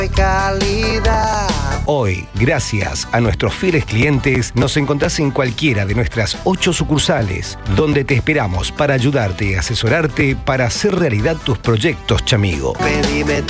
calidad. Hoy, gracias a nuestros fieles clientes, nos encontrás en cualquiera de nuestras 8 sucursales, donde te esperamos para ayudarte y asesorarte para hacer realidad tus proyectos, chamigo. Pedime